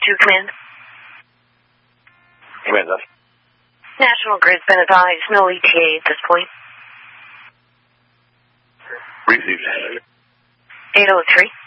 command. Command us. National Grid's been advised, no ETA at this point. Received. 803.